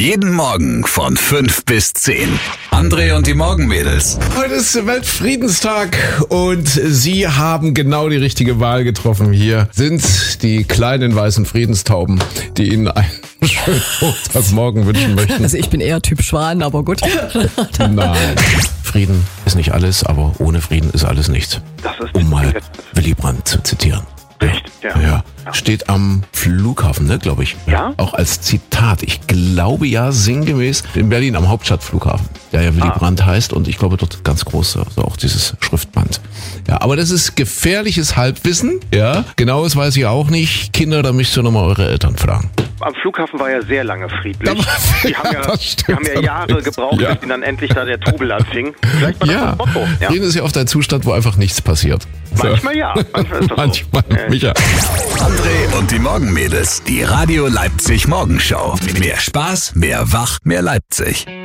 Jeden Morgen von 5 bis 10. André und die Morgenmädels. Heute ist Weltfriedenstag und Sie haben genau die richtige Wahl getroffen. Hier sind die kleinen weißen Friedenstauben, die Ihnen einen schönen Montagmorgen wünschen möchten. Also ich bin eher Typ Schwan, aber gut. Nein. Frieden ist nicht alles, aber ohne Frieden ist alles nichts. Das ist Um mal Willy Brandt zu zitieren. Richtig, Ja. Steht am Flughafen, ne, glaube ich. Ja? Auch als Zitat. Ich glaube ja sinngemäß in Berlin am Hauptstadtflughafen, der ja Willy Brandt heißt und ich glaube dort ganz groß, also auch dieses Schriftband. Ja, aber das ist gefährliches Halbwissen. Ja, genaues weiß ich auch nicht. Kinder, da müsst ihr nochmal eure Eltern fragen. Am Flughafen war ja sehr lange friedlich. Ja, Die haben das stimmt ja Jahre gebraucht, Ja. bis ihnen dann endlich da der Trubel anfing. Vielleicht war das Ja, das Motto. Ja. Frieden ist ja oft ein Zustand, wo einfach nichts passiert. Manchmal ja, manchmal ist das Manchmal, so. Micha. André und die Morgenmädels. Die Radio Leipzig Morgenshow. Mehr Spaß, mehr Wach, mehr Leipzig.